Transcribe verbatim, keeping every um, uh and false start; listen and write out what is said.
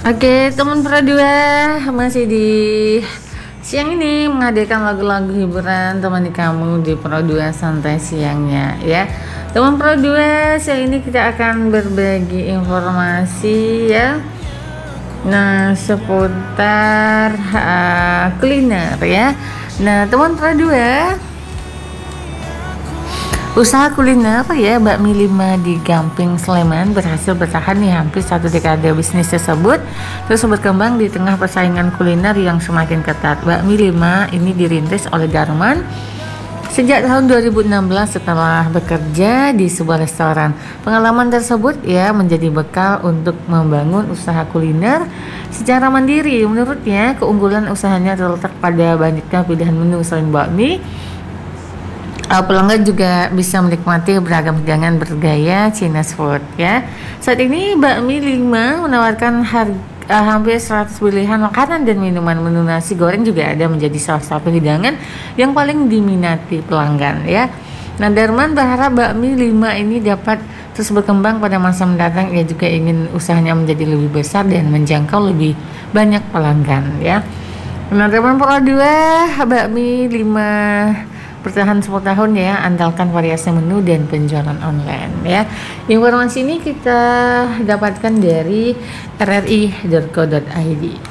Oke, teman Pro dua masih di siang ini menghadirkan lagu-lagu hiburan temani kamu di Pro dua santai siangnya ya. Teman Pro dua, siang ini kita akan berbagi informasi ya. Nah, seputar uh, kuliner ya. Nah, teman Pro dua, usaha kuliner ya Bakmi lima di Gamping Sleman berhasil bertahan nih hampir satu dekade bisnis tersebut terus berkembang di tengah persaingan kuliner yang semakin ketat. Bakmi lima ini dirintis oleh Darman sejak tahun dua ribu enam belas setelah bekerja di sebuah restoran. Pengalaman tersebut ya menjadi bekal untuk membangun usaha kuliner secara mandiri. Menurutnya, keunggulan usahanya terletak pada banyaknya pilihan menu selain bakmi. Uh, pelanggan juga bisa menikmati beragam hidangan bergaya Chinese food ya. Saat ini Bakmi lima menawarkan harga uh, hampir seratus pilihan makanan dan minuman. Menu nasi goreng juga ada menjadi salah satu hidangan yang paling diminati pelanggan ya. Nah, Darman berharap Bakmi lima ini dapat terus berkembang pada masa mendatang. Ia juga ingin usahanya menjadi lebih besar dan menjangkau lebih banyak pelanggan ya. Nah, Darman Pro dua, Bakmi lima bertahan sepuluh tahun ya, andalkan variasi menu dan penjualan online ya. Informasi ini kita dapatkan dari r r i dot co dot i d.